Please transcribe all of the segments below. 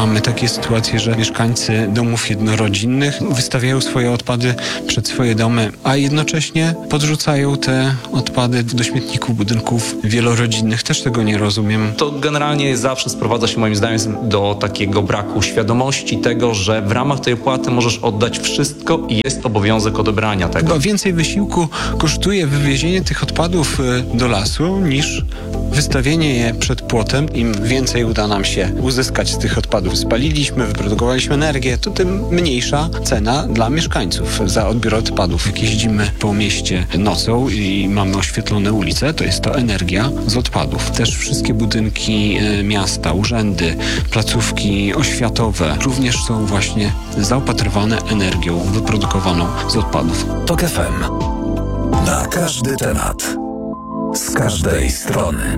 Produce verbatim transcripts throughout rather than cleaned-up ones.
Mamy takie sytuacje, że mieszkańcy domów jednorodzinnych wystawiają swoje odpady przed swoje domy, a jednocześnie podrzucają te odpady do śmietników budynków wielorodzinnych. Też tego nie rozumiem. To generalnie zawsze sprowadza się moim zdaniem do takiego braku świadomości tego, że w ramach tej opłaty możesz oddać wszystko i jest obowiązek odebrania tego. Chyba więcej wysiłku kosztuje wywiezienie tych odpadów do lasu niż wystawienie je przed płotem. Im więcej uda nam się uzyskać z tych odpadów. Spaliliśmy, wyprodukowaliśmy energię, to tym mniejsza cena dla mieszkańców za odbiór odpadów. Jak jeździmy po mieście nocą i mamy oświetlone ulice, to jest to energia z odpadów. Też wszystkie budynki miasta, urzędy, placówki oświatowe również są właśnie zaopatrywane energią wyprodukowaną z odpadów. TOK F M. Na każdy temat. Z każdej strony.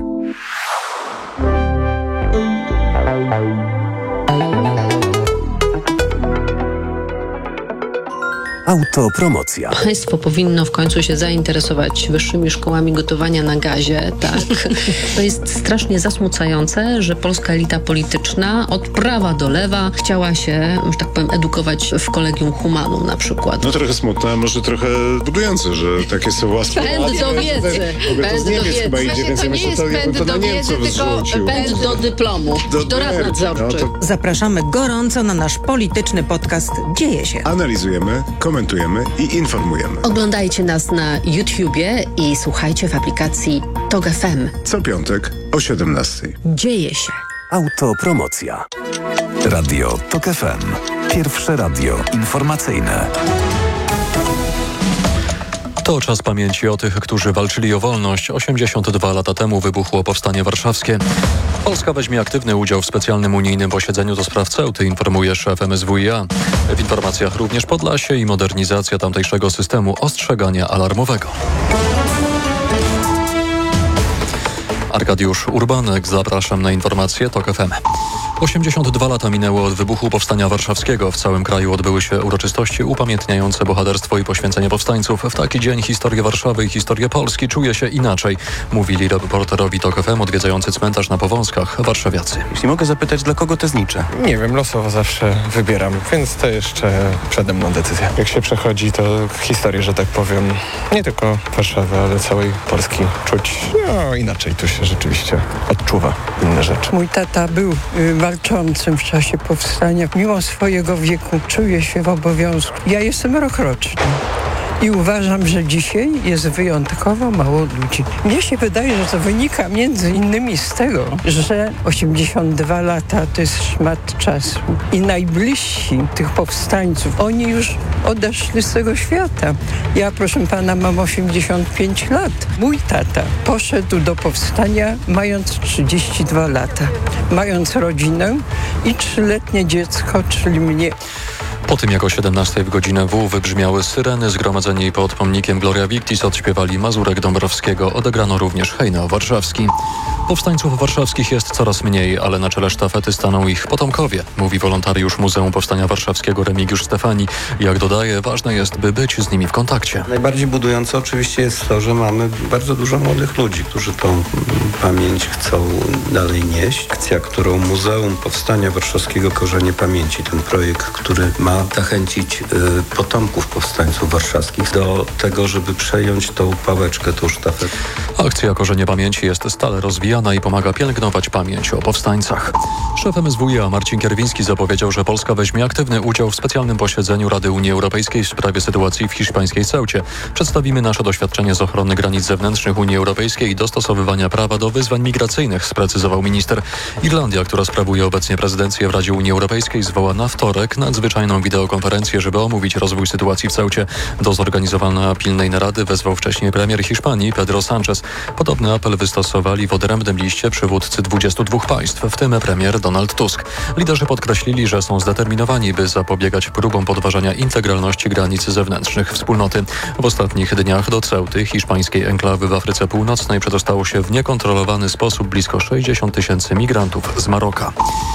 Autopromocja. Państwo powinno w końcu się zainteresować wyższymi szkołami gotowania na gazie, tak? To jest strasznie zasmucające, że polska elita polityczna od prawa do lewa chciała się, że tak powiem, edukować w Collegium Humanum na przykład. No trochę smutne, a może trochę budujące, że takie są łaskie. Pęd do wiedzy. Pęd do wiedzy. Chyba idzie, więc to ja nie myślę, jest to, pęd to na do wiedzy, Niemców tylko zrzucił. Pęd do dyplomu, do, do rad nadzorczych. No to... Zapraszamy gorąco na nasz polityczny podcast Dzieje się. Analizujemy, komentujemy i informujemy. Oglądajcie nas na YouTubie i słuchajcie w aplikacji TOK F M. Co piątek o siedemnastej. Dzieje się. Autopromocja. Radio TOK F M. Pierwsze radio informacyjne. To czas pamięci o tych, którzy walczyli o wolność. osiemdziesiąt dwa lata temu wybuchło Powstanie Warszawskie. Polska weźmie aktywny udział w specjalnym unijnym posiedzeniu do spraw Ceuty, informuje szef M S W i A. W informacjach również Podlasie i modernizacja tamtejszego systemu ostrzegania alarmowego. Arkadiusz Urbanek, zapraszam na informacje TOK F M. osiemdziesiąt dwa lata minęły od wybuchu Powstania Warszawskiego. W całym kraju odbyły się uroczystości upamiętniające bohaterstwo i poświęcenie powstańców. W taki dzień historię Warszawy i historię Polski czuje się inaczej, mówili reporterowi TOK F M odwiedzający cmentarz na Powązkach warszawiacy. Jeśli mogę zapytać, dla kogo te znicze? Nie wiem, losowo zawsze wybieram, więc to jeszcze przede mną decyzja. Jak się przechodzi, to historię, że tak powiem, nie tylko Warszawy, ale całej Polski czuć, no inaczej tu się rzeczywiście odczuwa inne rzeczy. Mój tata był y, walczącym w czasie powstania. Mimo swojego wieku czuje się w obowiązku. Ja jestem rokroczny. I uważam, że dzisiaj jest wyjątkowo mało ludzi. Mnie się wydaje, że to wynika między innymi z tego, że osiemdziesiąt dwa lata to jest szmat czasu. I najbliżsi tych powstańców, oni już odeszli z tego świata. Ja, proszę pana, mam osiemdziesiąt pięć lat. Mój tata poszedł do powstania mając trzydzieści dwa lata. Mając rodzinę i trzyletnie dziecko, czyli mnie. Po tym jak o siedemnastej w godzinę W wybrzmiały syreny, zgromadzeni pod pomnikiem Gloria Victis odśpiewali Mazurek Dąbrowskiego, odegrano również hejnał warszawski. Powstańców warszawskich jest coraz mniej, ale na czele sztafety staną ich potomkowie, mówi wolontariusz Muzeum Powstania Warszawskiego Remigiusz Stefani. Jak dodaje, ważne jest, by być z nimi w kontakcie. Najbardziej budujące oczywiście jest to, że mamy bardzo dużo młodych ludzi, którzy tą pamięć chcą dalej nieść. Akcja, którą Muzeum Powstania Warszawskiego Korzenie Pamięci, ten projekt, który ma zachęcić y, potomków powstańców warszawskich do tego, żeby przejąć tą pałeczkę, tą sztafetę. Akcja Korzenie Pamięci jest stale rozwijana i pomaga pielęgnować pamięć o powstańcach. Szef M S W i A Marcin Kierwiński zapowiedział, że Polska weźmie aktywny udział w specjalnym posiedzeniu Rady Unii Europejskiej w sprawie sytuacji w hiszpańskiej Ceucie. Przedstawimy nasze doświadczenie z ochrony granic zewnętrznych Unii Europejskiej i dostosowywania prawa do wyzwań migracyjnych, sprecyzował minister. Irlandia, która sprawuje obecnie prezydencję w Radzie Unii Europejskiej, zwoła na wtorek nadzwyczajną wideokonferencję, żeby omówić rozwój sytuacji w Ceucie. Do zorganizowania pilnej narady wezwał wcześniej premier Hiszpanii Pedro Sánchez. Podobny apel wystosowali w odrębnym liście przywódcy dwudziestu dwóch państw, w tym premier Donald Tusk. Liderzy podkreślili, że są zdeterminowani, by zapobiegać próbom podważania integralności granic zewnętrznych wspólnoty. W ostatnich dniach do Ceuty, hiszpańskiej enklawy w Afryce Północnej, przedostało się w niekontrolowany sposób blisko sześćdziesiąt tysięcy migrantów z Maroka.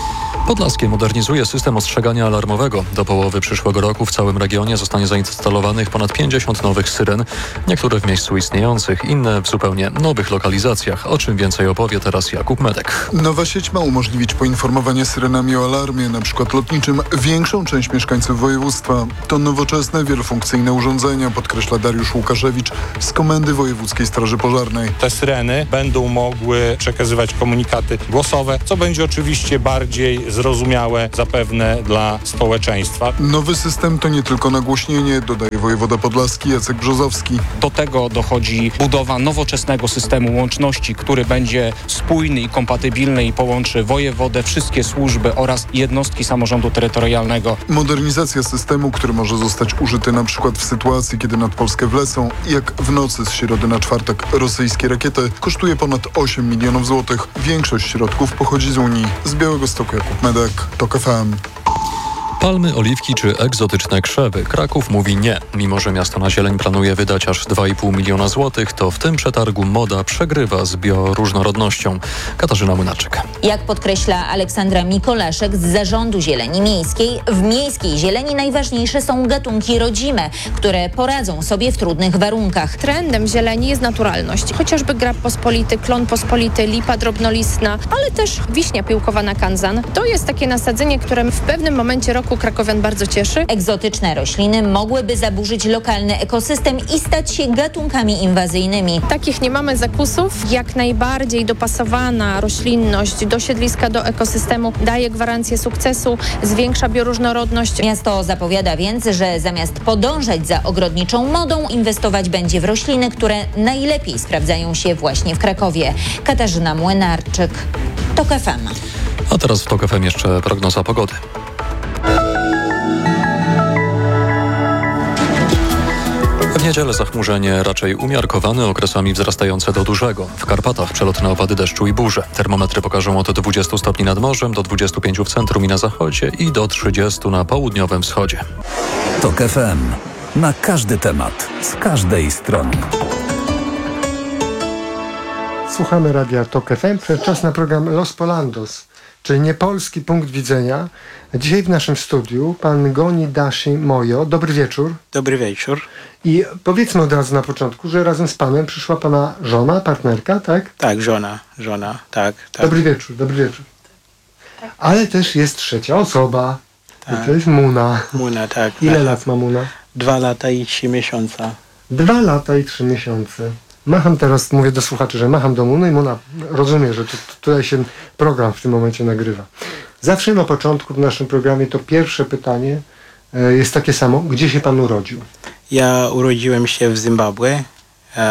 Podlaskie modernizuje system ostrzegania alarmowego. Do połowy przyszłego roku w całym regionie zostanie zainstalowanych ponad pięćdziesiąt nowych syren. Niektóre w miejscu istniejących, inne w zupełnie nowych lokalizacjach. O czym więcej opowie teraz Jakub Medek. Nowa sieć ma umożliwić poinformowanie syrenami o alarmie, na przykład lotniczym, większą część mieszkańców województwa. To nowoczesne, wielofunkcyjne urządzenia, podkreśla Dariusz Łukaszewicz z Komendy Wojewódzkiej Straży Pożarnej. Te syreny będą mogły przekazywać komunikaty głosowe, co będzie oczywiście bardziej zrozumiałe zapewne dla społeczeństwa. Nowy system to nie tylko nagłośnienie, dodaje wojewoda podlaski Jacek Brzozowski. Do tego dochodzi budowa nowoczesnego systemu łączności, który będzie spójny i kompatybilny i połączy wojewodę, wszystkie służby oraz jednostki samorządu terytorialnego. Modernizacja systemu, który może zostać użyty na przykład w sytuacji, kiedy nad Polskę wlecą, jak w nocy z środy na czwartek, rosyjskie rakiety, kosztuje ponad osiem milionów złotych. Większość środków pochodzi z Unii. Z Białegostoku Jakub Medek, TOK F M. Palmy, oliwki czy egzotyczne krzewy. Kraków mówi nie. Mimo że miasto na zieleń planuje wydać aż dwa i pół miliona złotych, to w tym przetargu moda przegrywa z bioróżnorodnością. Katarzyna Młynarczyk. Jak podkreśla Aleksandra Mikolaszek z Zarządu Zieleni Miejskiej, w miejskiej zieleni najważniejsze są gatunki rodzime, które poradzą sobie w trudnych warunkach. Trendem zieleni jest naturalność. Chociażby grab pospolity, klon pospolity, lipa drobnolistna, ale też wiśnia piłkowana kanzan. To jest takie nasadzenie, które w pewnym momencie roku krakowian bardzo cieszy. Egzotyczne rośliny mogłyby zaburzyć lokalny ekosystem i stać się gatunkami inwazyjnymi. Takich nie mamy zakusów. Jak najbardziej dopasowana roślinność do siedliska, do ekosystemu daje gwarancję sukcesu, zwiększa bioróżnorodność. Miasto zapowiada więc, że zamiast podążać za ogrodniczą modą, inwestować będzie w rośliny, które najlepiej sprawdzają się właśnie w Krakowie. Katarzyna Młynarczyk, TOK F M. A teraz w TOK F M jeszcze prognoza pogody. W niedzielę zachmurzenie raczej umiarkowane, okresami wzrastające do dużego. W Karpatach przelotne opady deszczu i burze. Termometry pokażą od dwudziestu stopni nad morzem, do dwudziestu pięciu w centrum i na zachodzie i do trzydziestu na południowym wschodzie. TOK F M. Na każdy temat, z każdej strony. Słuchamy radia TOK F M. Czas na program Los Polandos, czyli niepolski punkt widzenia. Dzisiaj w naszym studiu pan Goni Dashi Mojo. Dobry wieczór. Dobry wieczór. I powiedzmy od razu na początku, że razem z panem przyszła pana żona, partnerka, tak? Tak, żona, żona, tak. tak. Dobry wieczór, dobry wieczór. Ale też jest trzecia osoba. Tak. I to jest Muna. Muna, tak. Ile tak. lat ma Muna? Dwa lata i trzy miesiące. Dwa lata i trzy miesiące. Macham teraz, mówię do słuchaczy, że macham do Muny i Muna rozumie, że tu, tutaj się program w tym momencie nagrywa. Zawsze na początku w naszym programie to pierwsze pytanie e, jest takie samo. Gdzie się pan urodził? Ja urodziłem się w Zimbabwe, e,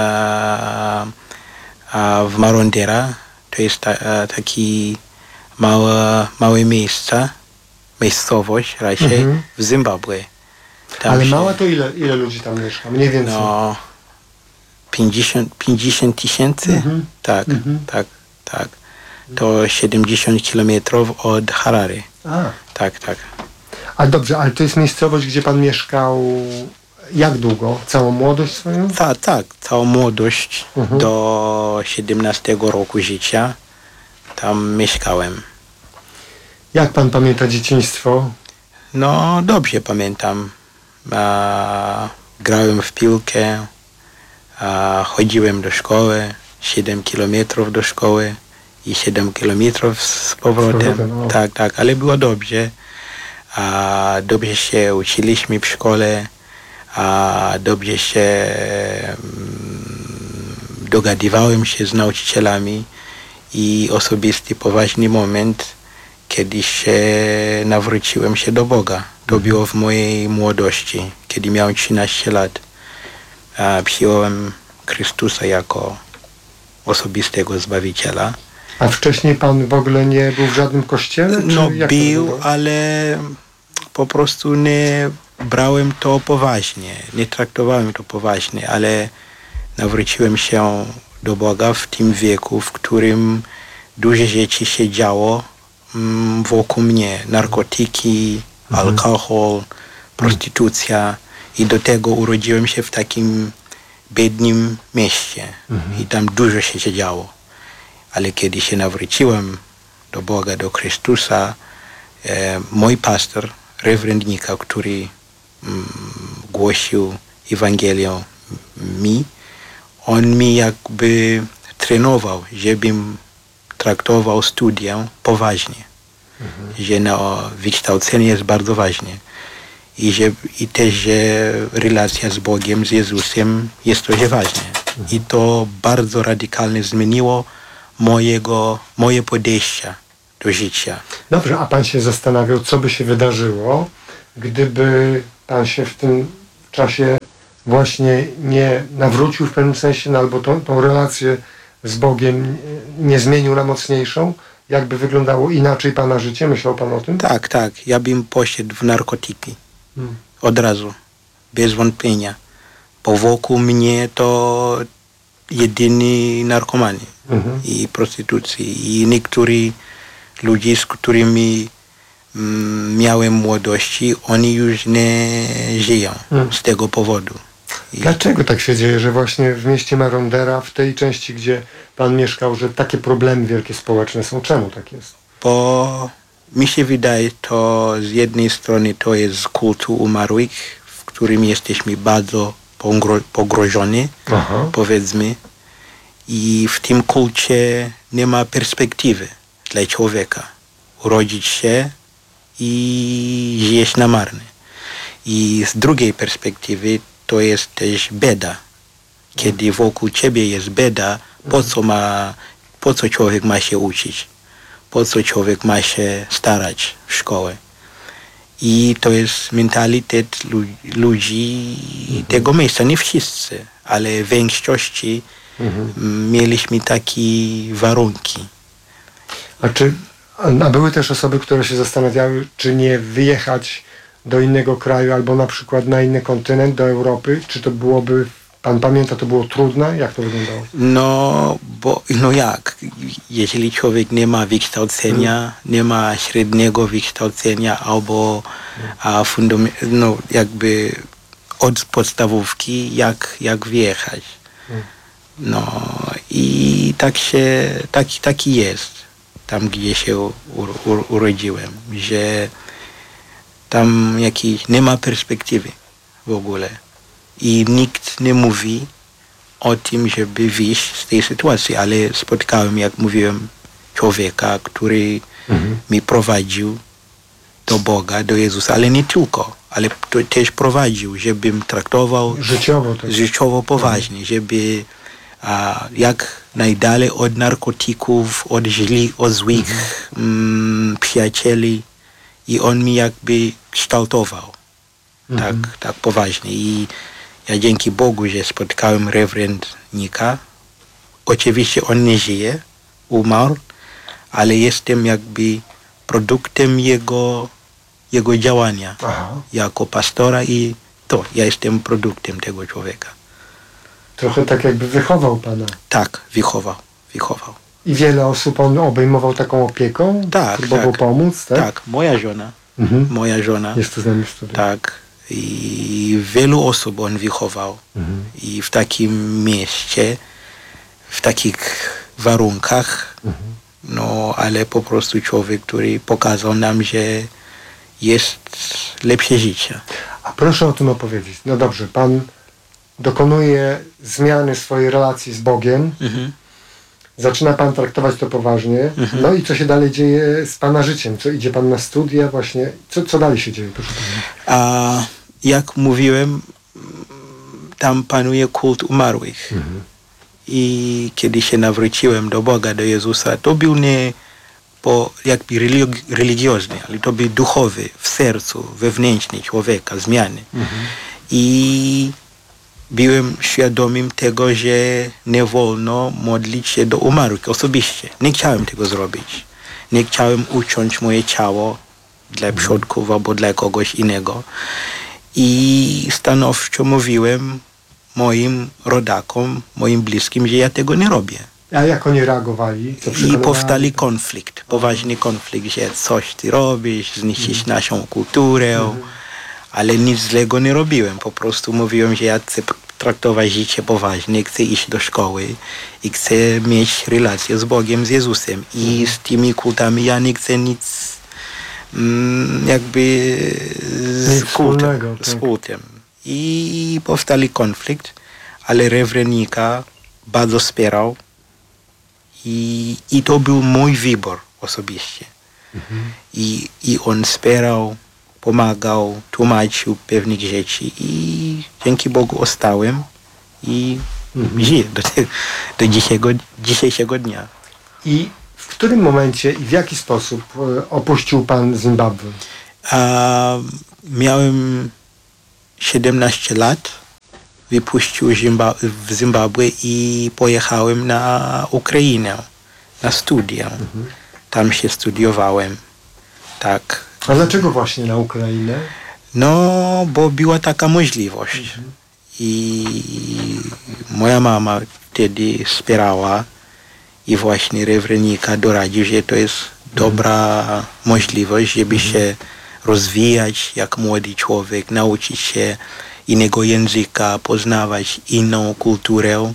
e, w Marondera. To jest ta, e, taki małe, małe miejsce, miejscowość raczej mhm. w Zimbabwe. Tam Ale się, mała to ile, ile ludzi tam mieszka? Mniej więcej? No, pięćdziesiąt tysięcy? Mhm. Tak, mhm. tak, tak. To siedemdziesiąt kilometrów od Harare. A. Tak, tak. A dobrze, ale to jest miejscowość, gdzie pan mieszkał jak długo? Całą młodość swoją? Tak, tak. Całą młodość mhm. do siedemnastego roku życia tam mieszkałem. Jak pan pamięta dzieciństwo? No, dobrze pamiętam. A, grałem w piłkę, a, chodziłem do szkoły, siedem kilometrów do szkoły i siedem kilometrów z powrotem. No. Tak, tak, ale było dobrze. A, dobrze się uczyliśmy w szkole, a dobrze się mm, dogadywałem się z nauczycielami i osobisty poważny moment, kiedy się nawróciłem się do Boga. To było w mojej młodości, kiedy miałem trzynaście lat. A, przyjąłem Chrystusa jako osobistego Zbawiciela. A wcześniej pan w ogóle nie był w żadnym kościele? No był, ale po prostu nie brałem to poważnie, nie traktowałem to poważnie, ale nawróciłem się do Boga w tym wieku, w którym dużo rzeczy się działo mm, wokół mnie. Narkotyki, mhm. alkohol, prostytucja i do tego urodziłem się w takim biednym mieście mhm. i tam dużo się działo. Ale kiedy się nawróciłem do Boga, do Chrystusa, e, mój pastor, reverend Nika, który mm, głosił Ewangelię mi, on mi jakby trenował, żebym traktował studię poważnie. Mhm. Że no, wykształcenie jest bardzo ważne. I, że, I też, że relacja z Bogiem, z Jezusem jest też ważne. Mhm. I to bardzo radykalnie zmieniło mojego, moje podejście do życia. Dobrze, a pan się zastanawiał, co by się wydarzyło, gdyby pan się w tym czasie właśnie nie nawrócił w pewnym sensie, no, albo tą, tą relację z Bogiem nie zmienił na mocniejszą? Jakby wyglądało inaczej pana życie? Myślał pan o tym? Tak, tak. Ja bym poszedł w narkotyki. Hmm. Od razu. Bez wątpienia. Bo wokół mnie to jedyni narkomani mhm. i prostytucji. I niektórzy ludzie, z którymi mm, miałem młodości, oni już nie żyją hmm. z tego powodu. I dlaczego tak się dzieje, że właśnie w mieście Marondera, w tej części, gdzie pan mieszkał, że takie problemy wielkie społeczne są? Czemu tak jest? Bo mi się wydaje, to z jednej strony to jest z kultu umarłych, w którym jesteśmy bardzo pogro- pogrożeni, Aha. powiedzmy. I w tym kulcie nie ma perspektywy dla człowieka. Urodzić się i żyjesz na marne. I z drugiej perspektywy to jest też bieda. Kiedy wokół ciebie jest bieda, po co, ma, po co człowiek ma się uczyć? Po co człowiek ma się starać w szkole? I to jest mentalitet ludzi mhm. tego miejsca. Nie wszyscy, ale w większości mhm. mieliśmy takie warunki. A czy a były też osoby, które się zastanawiały, czy nie wyjechać do innego kraju, albo na przykład na inny kontynent, do Europy? Czy to byłoby, pan pamięta, to było trudne? Jak to wyglądało? No, bo, no jak? Jeżeli człowiek nie ma wykształcenia, hmm. nie ma średniego wykształcenia, albo a fundament, no, jakby od podstawówki, jak, jak wyjechać? Hmm. No i tak się, taki, taki jest, tam gdzie się u, u, urodziłem, że tam jakiś, nie ma perspektywy w ogóle. I nikt nie mówi o tym, żeby wyjść z tej sytuacji, ale spotkałem, jak mówiłem, człowieka, który mhm. mi prowadził do Boga, do Jezusa, ale nie tylko, ale to też prowadził, żebym traktował życiowo, tak. życiowo poważnie, żeby a, jak najdalej od narkotyków, od, źli, od złych mhm. mm, przyjacieli. I on mi jakby kształtował mhm. tak, tak poważnie. I ja dzięki Bogu, że spotkałem reverend Nika. Oczywiście on nie żyje, umarł, ale jestem jakby produktem jego, jego działania Aha. jako pastora i to, ja jestem produktem tego człowieka. Trochę tak jakby wychował pana. Tak, wychował, wychował. I wiele osób on obejmował taką opieką? Tak, próbował tak. pomóc, tak? Tak, moja żona. Mhm. Moja żona. Jest to z nami w studiu. Tak. I wielu osób on wychował. Mhm. I w takim mieście, w takich warunkach, mhm. no ale po prostu człowiek, który pokazał nam, że jest lepsze życie. A proszę o tym opowiedzieć. No dobrze, pan dokonuje zmiany swojej relacji z Bogiem. Mhm. Zaczyna pan traktować to poważnie. Mhm. No i co się dalej dzieje z pana życiem? Co idzie pan na studia właśnie? Co, co dalej się dzieje? Proszę pana. A jak mówiłem, tam panuje kult umarłych. Mhm. I kiedy się nawróciłem do Boga, do Jezusa, to był nie po jakby religi- religijny, ale to był duchowy, w sercu, wewnętrzny człowieka, zmiany. Mhm. I byłem świadomym tego, że nie wolno modlić się do umarłych osobiście. Nie chciałem tego zrobić. Nie chciałem uciąć moje ciało dla przodków albo dla kogoś innego. I stanowczo mówiłem moim rodakom, moim bliskim, że ja tego nie robię. A jak oni reagowali? Co I powstali konflikt, poważny konflikt, że coś ty robisz, zniszczysz mhm. naszą kulturę. Mhm. Ale nic złego nie robiłem. Po prostu mówiłem, że ja chcę traktować życie poważnie, chcę iść do szkoły i chcę mieć relację z Bogiem, z Jezusem. I z tymi kultami ja nie chcę nic mm, jakby z kultem, z kultem. I powstał konflikt, ale rewernika bardzo wspierał i, i to był mój wybór osobiście. Mhm. I, I on wspierał, pomagał, tłumaczył pewnych rzeczy i dzięki Bogu ostałem i mhm. żyję do, te, do dzisiejszego, dzisiejszego dnia. I w którym momencie i w jaki sposób opuścił pan Zimbabwe? A, miałem siedemnaście lat, wypuścił w Zimbabwe i pojechałem na Ukrainę, na studia. Mhm. Tam się studiowałem. Tak. A dlaczego właśnie na Ukrainę? No, bo była taka możliwość. Mhm. I moja mama wtedy wspierała i właśnie rewernika doradził, że to jest dobra mhm. możliwość, żeby mhm. się rozwijać jak młody człowiek, nauczyć się innego języka, poznawać inną kulturę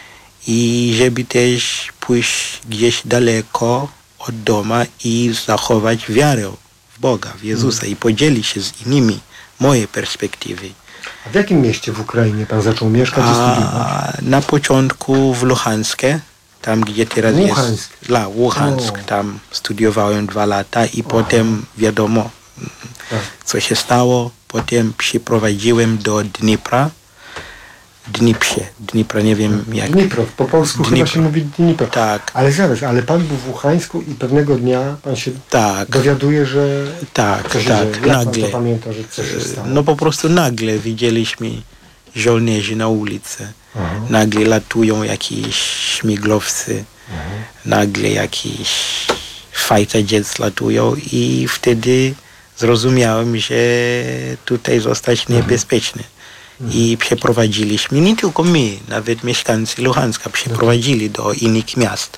i żeby też pójść gdzieś daleko od doma i zachować wiarę w Boga, w Jezusa mm. i podzielić się z innymi moje perspektywy. A w jakim mieście w Ukrainie pan zaczął mieszkać i studiować? Na początku w Luhanskie, tam gdzie teraz Łuhansk. jest La, Łuhansk, o. Tam studiowałem dwa lata i o. potem wiadomo tak. co się stało. Potem przyprowadziłem do Dnipra. Dniprze. Dnipra, nie wiem jak. Dnipro, po polsku Dnipro. Chyba się mówi Dnipro. Tak. Ale zaraz, ale pan był w Łuhańsku i pewnego dnia pan się tak. dowiaduje, że tak, coś tak, się jak nagle. Pan to pamięta, że coś się stało? No po prostu nagle widzieliśmy żołnierzy na ulicy. Aha. Nagle latują jakieś śmiglowcy. Aha. Nagle jakieś fighter jets latują i wtedy zrozumiałem, że tutaj zostać niebezpieczny. Mhm. I przeprowadziliśmy, nie tylko my, nawet mieszkańcy Luhanska przeprowadzili do innych miast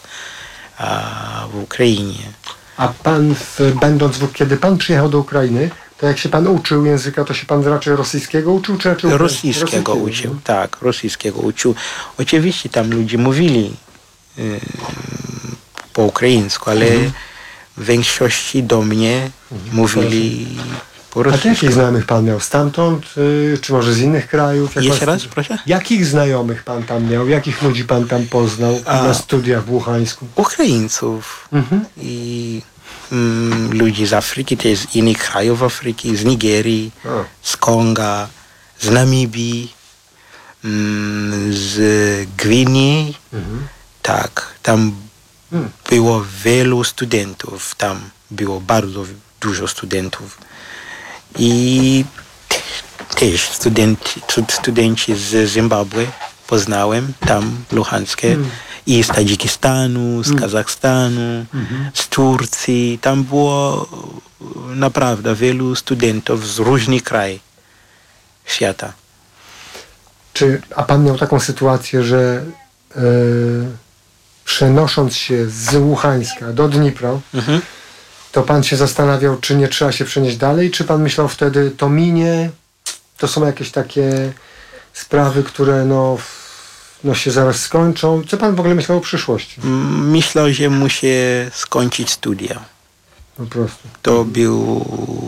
a, w Ukrainie. A pan, w, będąc, w, kiedy pan przyjechał do Ukrainy, to jak się pan uczył języka, to się pan raczej rosyjskiego uczył, czy raczej rosyjskiego, rosyjskiego uczył, no? Tak, rosyjskiego uczył. Oczywiście tam ludzie mówili y, po ukraińsku, ale mhm. w większości do mnie mhm. mówili po rosyjsku. A jakich znajomych pan miał stamtąd, y, czy może z innych krajów? Jak Jeszcze pan, raz, proszę? Jakich znajomych pan tam miał? Jakich ludzi pan tam poznał A, na studiach w Łuhańsku? Ukraińców mhm. i mm, ludzi z Afryki, też z innych krajów Afryki, z Nigerii, A. z Konga, z Namibii, mm, z Gwinei. Mhm. Tak, tam hmm. było wielu studentów, tam było bardzo dużo studentów. I też studenci, studenci z Zimbabwe poznałem tam Luhanskie hmm. i z Tadżykistanu, z hmm. Kazachstanu, hmm. z Turcji. Tam było naprawdę wielu studentów z różnych krajów świata. Czy, a pan miał taką sytuację, że yy, przenosząc się z Łuhańska do Dnipro, mhm. to pan się zastanawiał, czy nie trzeba się przenieść dalej, czy pan myślał wtedy, to minie, to są jakieś takie sprawy, które no, no się zaraz skończą. Co pan w ogóle myślał o przyszłości? Myślał, że muszę skończyć studia. Po prostu. To był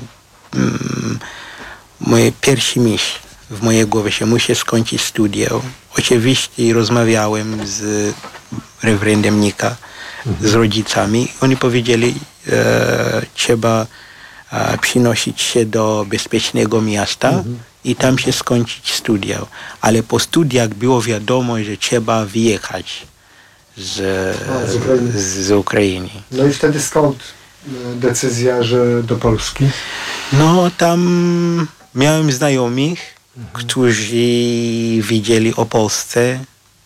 mm, moje pierwszy myśl w mojej głowie, że muszę skończyć studia. Oczywiście rozmawiałem z rewerendem Nika, mhm. z rodzicami. Oni powiedzieli, e, trzeba e, przynosić się do bezpiecznego miasta mhm. i tam się skończyć studia. Ale po studiach było wiadomo, że trzeba wyjechać z, A, z, Ukrainy. Z, z Ukrainy. No i wtedy skąd decyzja, że do Polski? No tam miałem znajomych, mhm. którzy wiedzieli o Polsce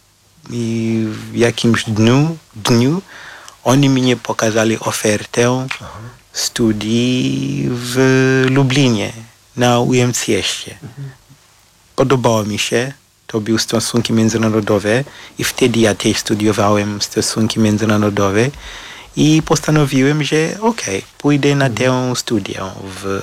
i w jakimś dniu, dniu oni mi pokazali ofertę Aha. studii w Lublinie na U M C S-ie. Mhm. Podobało mi się, to były stosunki międzynarodowe i wtedy ja też studiowałem stosunki międzynarodowe i postanowiłem, że okej, okay, pójdę na tę studię w,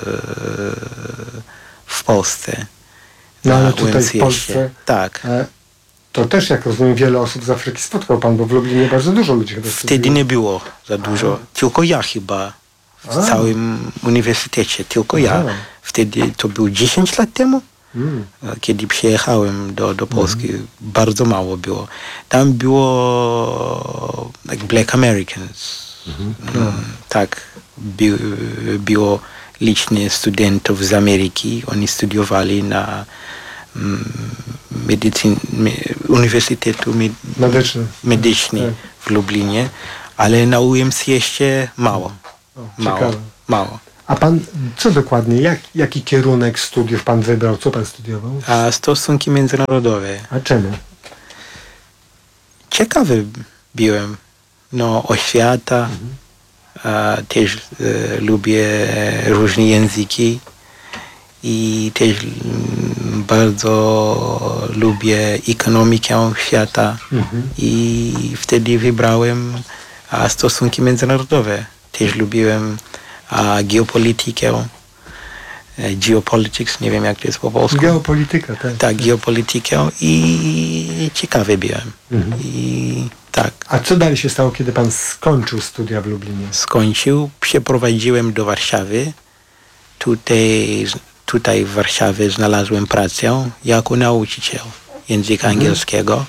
w Polsce. No ale tutaj w Polsce tak. E, to też, jak rozumiem, wiele osób z Afryki spotkał pan, bo w Lublinie bardzo dużo ludzi chyba Wtedy nie było za dużo, Aha. tylko ja chyba w całym uniwersytecie, tylko ja. Wtedy to było dziesięć lat temu, mm. kiedy przyjechałem do, do Polski. Mm. Bardzo mało było. Tam było like Black Americans. Mm-hmm. Mm, tak, by, było licznie studentów z Ameryki. Oni studiowali na mm, medycyn, me, Uniwersytetu med, Medyczny. Medyczny tak. w Lublinie, ale na U M C jeszcze mało. O, mało, ciekawe. mało. A pan, co dokładnie, jak, jaki kierunek studiów pan wybrał? Co pan studiował? A stosunki międzynarodowe. A czemu? Ciekawy byłem. No, oświata. Mhm. A, też e, lubię różne języki i też m, bardzo lubię ekonomikę świata. Mhm. I wtedy wybrałem a, stosunki międzynarodowe. Też lubiłem a geopolitykę, geopolitics, nie wiem jak to jest po polsku. Geopolityka, tak. Tak, geopolitykę i ciekawy byłem. Mhm. I tak. A co dalej się stało, kiedy pan skończył studia w Lublinie? Skończył, przeprowadziłem do Warszawy. Tutaj, tutaj w Warszawie znalazłem pracę jako nauczyciel języka mhm. angielskiego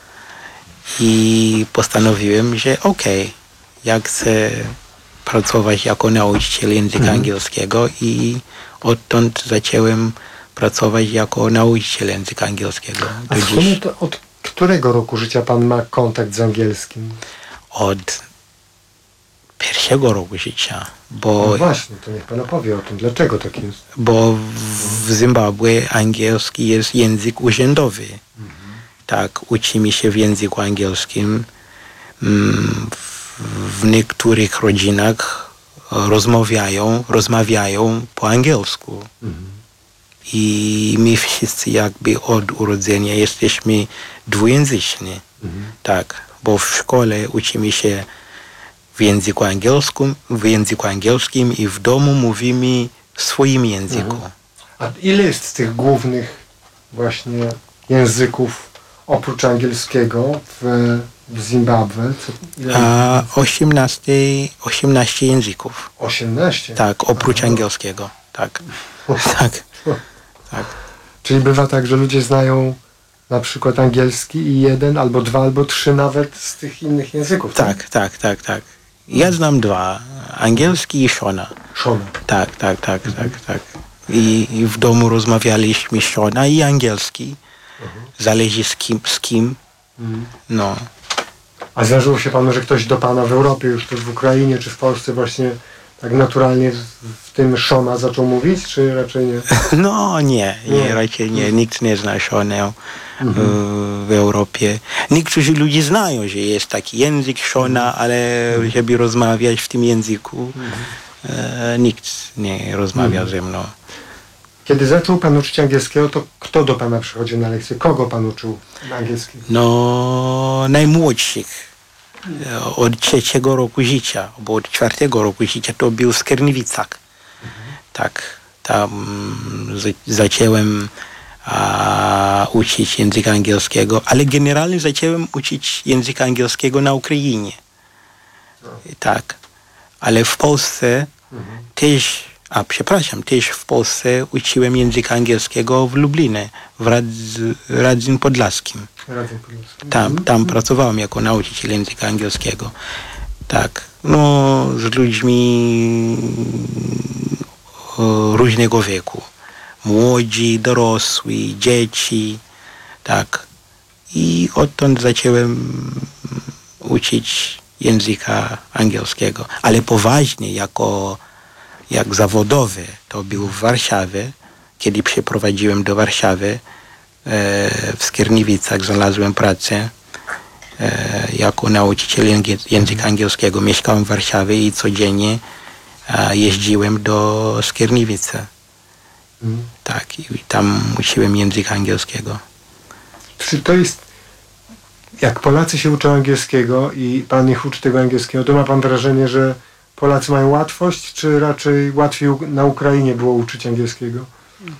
i postanowiłem, że okej, okay, ja chcę pracować jako nauczyciel języka mhm. angielskiego i odtąd zacząłem pracować jako nauczyciel języka angielskiego. A w sumie to od którego roku życia pan ma kontakt z angielskim? Od pierwszego roku życia. Bo, no właśnie, to niech pan opowie o tym. Dlaczego tak jest? Bo w Zimbabwe angielski jest język urzędowy. Mhm. Tak, uczymy się w języku angielskim. Mm, w niektórych rodzinach rozmawiają, rozmawiają po angielsku. Mhm. I my wszyscy jakby od urodzenia jesteśmy dwujęzyczni. Mhm. Tak, bo w szkole uczymy się w języku angielskim, w języku angielskim i w domu mówimy w swoim języku. Mhm. A ile jest z tych głównych właśnie języków oprócz angielskiego w w Zimbabwe? Co, A osiemnaście, osiemnaście języków. osiemnaście? Tak, oprócz Aha. angielskiego. Tak. tak. tak. Czyli bywa tak, że ludzie znają na przykład angielski i jeden, albo dwa, albo trzy nawet z tych innych języków. Tak, tak, tak, tak. tak. Ja znam dwa. Angielski i Shona. Shona. Tak, tak, tak, mhm. tak, tak. I, I w domu rozmawialiśmy Shona i angielski. Mhm. Zależy z kim, z kim. Mhm. No. A zdarzyło się panu, że ktoś do pana w Europie, już tu w Ukrainie czy w Polsce właśnie tak naturalnie w tym Shona zaczął mówić, czy raczej nie? No nie, nie, nie. raczej nie. Nikt nie zna Shona mhm. w Europie. Niektórzy ludzie znają, że jest taki język Shona, ale mhm. żeby rozmawiać w tym języku, mhm. e, nikt nie rozmawia mhm. ze mną. Kiedy zaczął pan uczyć angielskiego, to kto do pana przychodził na lekcję? Kogo pan uczył angielskiego? No, najmłodszych. Od trzeciego roku życia, bo od czwartego roku życia to był w Skierniewicach. Mhm. Tak, tam z, zacząłem a, uczyć języka angielskiego, ale generalnie zacząłem uczyć języka angielskiego na Ukrainie. No. Tak, ale w Polsce mhm. też A przepraszam, też w Polsce uczyłem języka angielskiego w Lublinie, w Radzin Podlaskim. Radzin Podlaskim. Tam, tam mm. pracowałem jako nauczyciel języka angielskiego. Tak, no z ludźmi o, różnego wieku. Młodzi, dorosli, dzieci, tak. I odtąd zacząłem uczyć języka angielskiego, ale poważnie, jako jak zawodowy, to był w Warszawie, kiedy przeprowadziłem do Warszawy, e, w Skierniewicach znalazłem pracę e, jako nauczyciel języka angielskiego. Mieszkałem w Warszawie i codziennie e, jeździłem do Skierniewice. Mm. Tak, i tam uczyłem języka angielskiego. Czy to jest, jak Polacy się uczą angielskiego i pan ich uczy tego angielskiego, to ma pan wrażenie, że Polacy mają łatwość, czy raczej łatwiej na Ukrainie było uczyć angielskiego?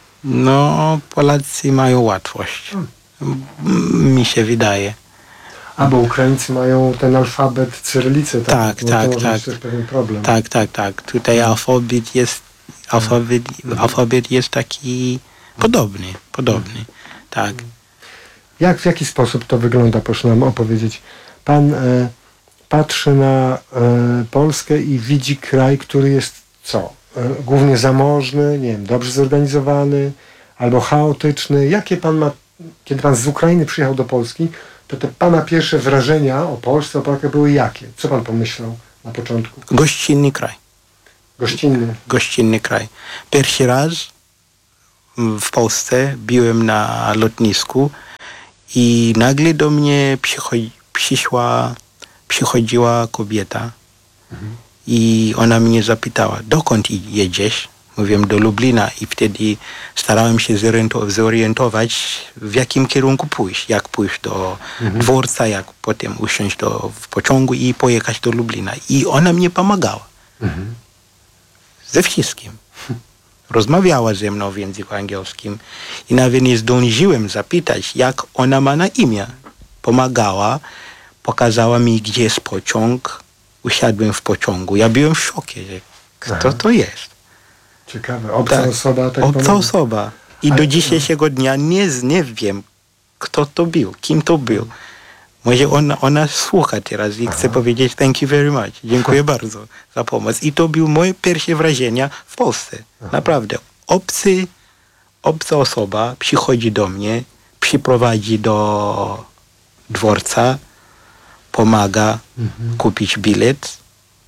No, Polacy mają łatwość. Hmm. Mi się wydaje. A bo Ukraińcy mają ten alfabet cyrylicę, tak? Tak, No tak, to może tak. być też pewien problem. Tak, tak, tak. Tutaj alfabet jest, alfabet, alfabet jest taki podobny, podobny. Tak. Jak, w jaki sposób to wygląda, proszę nam opowiedzieć. Pan e, patrzy na e, Polskę i widzi kraj, który jest co? E, głównie zamożny, nie wiem, dobrze zorganizowany, albo chaotyczny. Jakie pan ma, kiedy pan z Ukrainy przyjechał do Polski, to te pana pierwsze wrażenia o Polsce, o Polsce były jakie? Co pan pomyślał na początku? Gościnny kraj. Gościnny. Gościnny kraj. Pierwszy raz w Polsce byłem na lotnisku i nagle do mnie przychodzi, przyszła, przychodziła kobieta mhm. i ona mnie zapytała, dokąd jedziesz? Mówiłem, do Lublina i wtedy starałem się zorientować, w jakim kierunku pójść. Jak pójść do mhm. dworca, jak potem usiąść do, w pociągu i pojechać do Lublina. I ona mnie pomagała. Mhm. Ze wszystkim. Rozmawiała ze mną w języku angielskim i nawet nie zdążyłem zapytać, jak ona ma na imię. Pomagała, pokazała mi, gdzie jest pociąg. Usiadłem w pociągu. Ja byłem w szokie, że kto to jest. Ciekawe, obca tak, osoba. Tak obca pomogła. osoba. I Ale... do dzisiejszego dnia nie, nie wiem, kto to był, kim to był. Może ona, ona słucha teraz i chce powiedzieć thank you very much. Dziękuję bardzo za pomoc. I to były moje pierwsze wrażenia w Polsce. Aha. Naprawdę. Obcy, obca osoba przychodzi do mnie, przyprowadzi do dworca, pomaga mhm. kupić bilet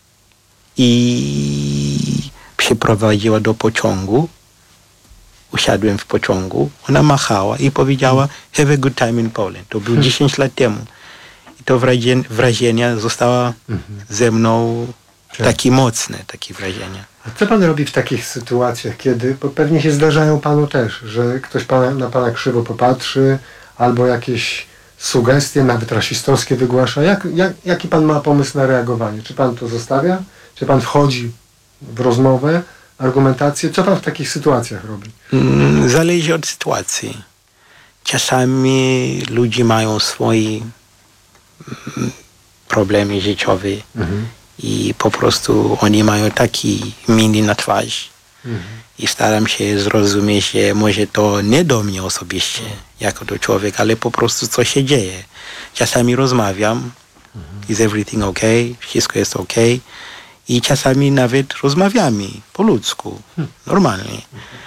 i przyprowadziła do pociągu. Usiadłem w pociągu, ona machała i powiedziała have a good time in Poland. To było dziesięć lat temu. I to wrażenia zostało ze mną takie mocne, takie wrażenia. A co pan robi w takich sytuacjach, kiedy, bo pewnie się zdarzają panu też, że ktoś pana, na pana krzywo popatrzy, albo jakieś sugestie, nawet rasistowskie wygłasza. Jak, jak, jaki pan ma pomysł na reagowanie? Czy pan to zostawia? Czy pan wchodzi w rozmowę, argumentację? Co pan w takich sytuacjach robi? Zależy od sytuacji. Czasami ludzie mają swoje problemy życiowe mhm. i po prostu oni mają taki miny na twarz. Mhm. I staram się zrozumieć, że może to nie do mnie osobiście, mhm. jako do człowieka, ale po prostu co się dzieje. Czasami rozmawiam, mhm. is everything okay, wszystko jest okay. I czasami nawet rozmawiamy po ludzku, hmm. normalnie.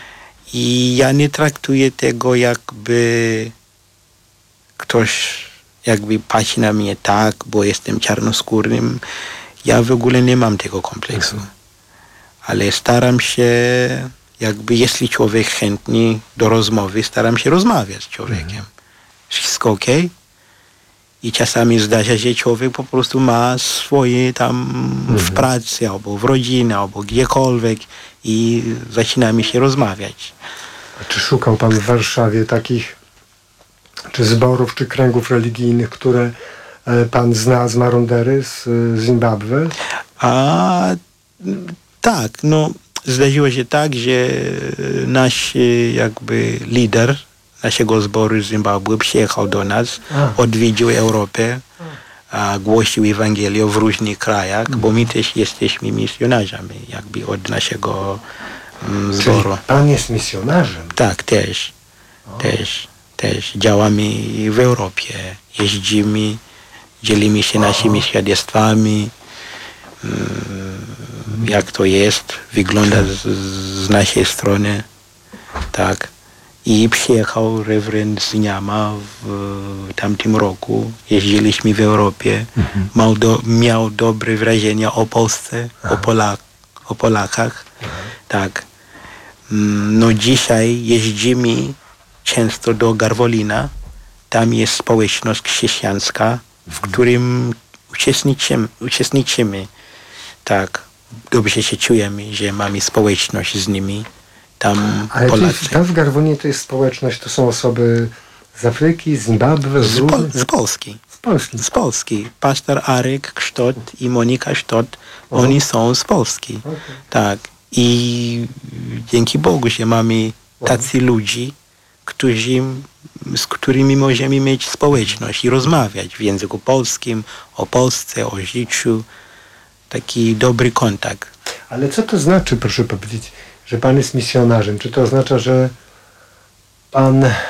I ja nie traktuję tego, jakby ktoś jakby patrzy na mnie tak, bo jestem czarnoskórnym. Ja w ogóle nie mam tego kompleksu. Hmm. Ale staram się, jakby jeśli człowiek chętny do rozmowy, staram się rozmawiać z człowiekiem. Hmm. Wszystko okej? I czasami zdarza się, że człowiek po prostu ma swoje tam mhm. w pracy, albo w rodzinie, albo gdziekolwiek i zaczynamy się rozmawiać. A czy szukał pan w Warszawie takich czy zborów, czy kręgów religijnych, które e, pan zna z Marondery, z Zimbabwe? A tak, no zdarzyło się tak, że nasz jakby lider naszego zboru z Zimbabwe przyjechał do nas, a. odwiedził Europę, a, głosił Ewangelię w różnych krajach, mm. bo my też jesteśmy misjonarzami, jakby od naszego um, zboru. Czyli pan jest misjonarzem? Tak, też. O. Też, też. Działamy w Europie, jeździmy, dzielimy się o. naszymi świadectwami, um, mm. jak to jest, wygląda z, z naszej strony, tak. I przyjechał rewerend z Niama w tamtym roku. Jeździliśmy w Europie. Mhm. Miał, do, miał dobre wrażenia o Polsce, o, Polak, o Polakach. Aha. Tak. No dzisiaj jeździmy często do Garwolina. Tam jest społeczność chrześcijańska, w którym uczestniczymy. uczestniczymy. Tak. Dobrze się czujemy, że mamy społeczność z nimi. Tam Ale Polacy. Tam w Garwonie to jest społeczność, to są osoby z Afryki, z Zimbabwe, z, z, po, z Polski. Z Polski. Z Polski. Pastor Arek Ksztot i Monika Ksztot, Aha. oni są z Polski. Okay. Tak. I dzięki Bogu, że mamy tacy Aha. ludzi, którzy, z którymi możemy mieć społeczność i rozmawiać w języku polskim, o Polsce, o życiu. Taki dobry kontakt. Ale co to znaczy, proszę powiedzieć, że pan jest misjonarzem? Czy to oznacza, że pan... E,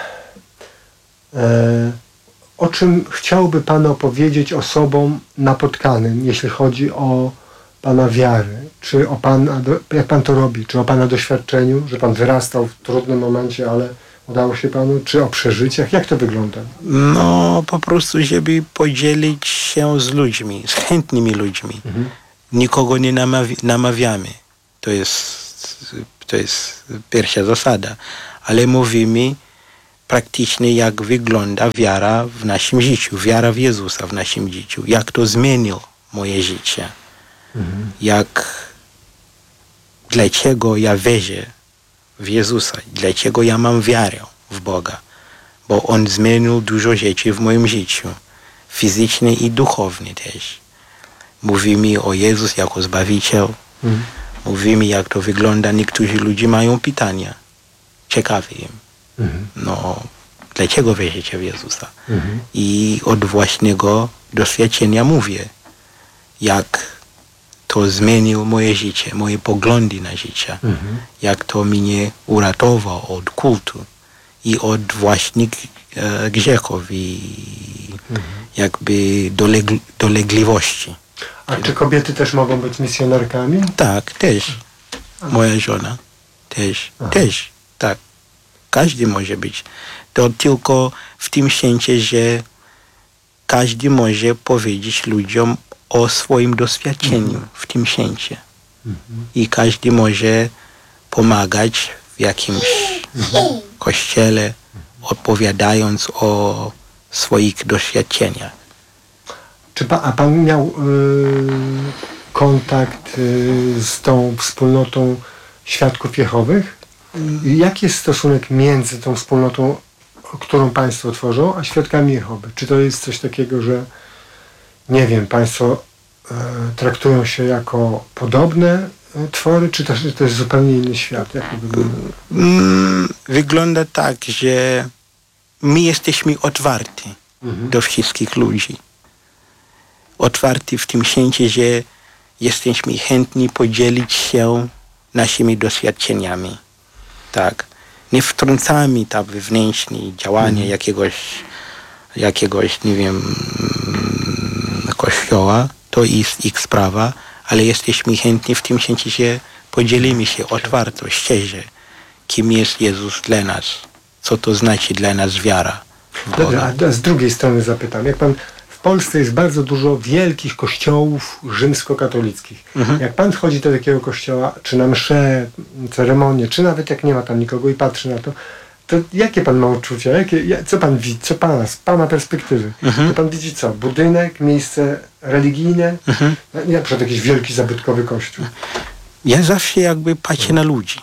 o czym chciałby pan opowiedzieć osobom napotkanym, jeśli chodzi o pana wiarę? Czy o pana, jak pan to robi? Czy o pana doświadczeniu, że pan wyrastał w trudnym momencie, ale udało się panu? Czy o przeżyciach? Jak to wygląda? No, po prostu, żeby podzielić się z ludźmi, z chętnymi ludźmi. Mhm. Nikogo nie namawi- namawiamy. To jest, to jest pierwsza zasada. Ale mówimy praktycznie, jak wygląda wiara w naszym życiu, wiara w Jezusa w naszym życiu. Jak to zmienił moje życie. Mhm. Jak, dlaczego ja wierzę w Jezusa, dlaczego ja mam wiarę w Boga. Bo On zmienił dużo rzeczy w moim życiu. Fizycznie i duchownie też. Mówimy o Jezus jako Zbawiciel. Mhm. Mówimy, jak to wygląda. Niektórzy ludzie mają pytania. Ciekawe im. Mhm. No, dlaczego wierzycie w Jezusa? Mhm. I od własnego doświadczenia mówię, jak to zmieniło moje życie, moje poglądy na życie. Mhm. Jak to mnie uratowało od kultu i od własnych e, grzechów i mhm. jakby doleg- dolegliwości. A czy kobiety też mogą być misjonarkami? Tak, też. Moja żona też. Aha. Też, tak. Każdy może być. To tylko w tym sensie, że każdy może powiedzieć ludziom o swoim doświadczeniu mhm. w tym sensie. Mhm. I każdy może pomagać w jakimś mhm. kościele, opowiadając o swoich doświadczeniach. Czy pan, a pan miał y, kontakt y, z tą wspólnotą Świadków Jehowych? I jaki jest stosunek między tą wspólnotą, którą państwo tworzą, a Świadkami Jehowy? Czy to jest coś takiego, że nie wiem, państwo y, traktują się jako podobne y, twory, czy też to jest zupełnie inny świat? Jak to wygląda? Mm, wygląda tak, że my jesteśmy otwarci mhm. do wszystkich ludzi. Otwarty w tym sensie, że jesteśmy chętni podzielić się naszymi doświadczeniami. Tak. Nie wtrącamy tam wewnętrzne działania mm. jakiegoś, jakiegoś, nie wiem, kościoła. To jest ich sprawa, ale jesteśmy chętni w tym sensie, że podzielimy się otwarto, szczerze, kim jest Jezus dla nas. Co to znaczy dla nas wiara w Boga. Dobra, a z drugiej strony zapytam, jak pan w Polsce jest bardzo dużo wielkich kościołów rzymskokatolickich. Mhm. Jak pan wchodzi do takiego kościoła, czy na mszę, ceremonię, czy nawet jak nie ma tam nikogo i patrzy na to, to jakie pan ma uczucia? Jakie, co pan widzi? Co pana, z pana perspektywy? Mhm. To pan widzi co? Budynek, miejsce religijne? Mhm. Nie na przykład jakiś wielki, zabytkowy kościół. Ja zawsze jakby patrzę na ludzi.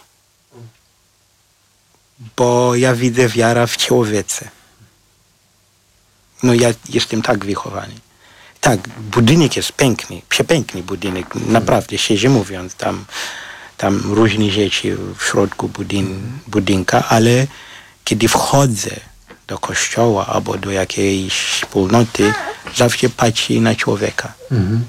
Bo ja widzę wiarę w człowiece. No ja jestem tak wychowany. Tak, budynek jest piękny, przepiękny budynek, naprawdę, szczerze mówiąc, tam, tam różne rzeczy w środku budyn, budynka, ale kiedy wchodzę do kościoła albo do jakiejś wspólnoty, zawsze patrzę na człowieka. Mhm.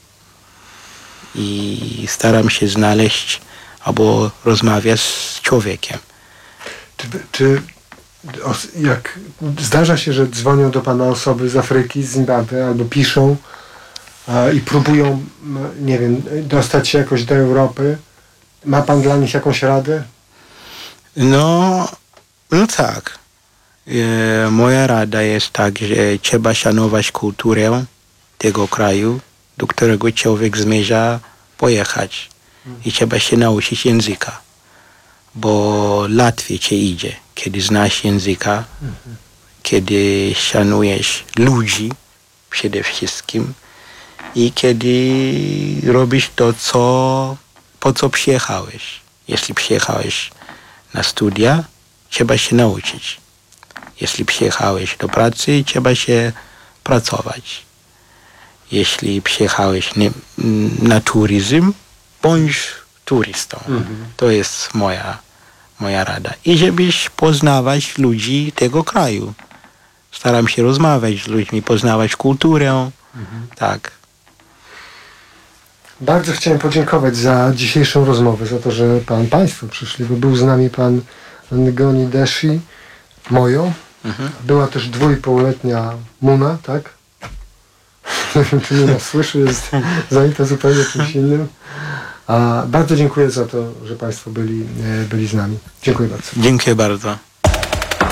I staram się znaleźć albo rozmawiać z człowiekiem. Czy, czy jak zdarza się, że dzwonią do pana osoby z Afryki, z Zimbabwe, albo piszą e, i próbują, nie wiem, dostać się jakoś do Europy, ma pan dla nich jakąś radę? No, no tak. E, moja rada jest tak, że trzeba szanować kulturę tego kraju, do którego człowiek zamierza pojechać. Hmm. I trzeba się nauczyć języka. Bo łatwiej ci idzie, kiedy znasz języka, mhm. kiedy szanujesz ludzi przede wszystkim i kiedy robisz to, co, po co przyjechałeś. Jeśli przyjechałeś na studia, trzeba się nauczyć. Jeśli przyjechałeś do pracy, trzeba się pracować. Jeśli przyjechałeś nie, na turyzm, bądź turystą. Mhm. To jest moja, moja rada. I żebyś poznawać ludzi tego kraju. Staram się rozmawiać z ludźmi, poznawać kulturę. Mhm. Tak. Bardzo chciałem podziękować za dzisiejszą rozmowę, za to, że pan, państwo przyszli, bo był z nami pan Ngoni Deshi, Mojo. Mhm. Była też dwójpółletnia Muna, tak? Nie wiem, czy mnie nas słyszy, jest zajęta zupełnie czymś innym. A bardzo dziękuję za to, że państwo byli, byli z nami. Dziękuję bardzo. Dziękuję bardzo.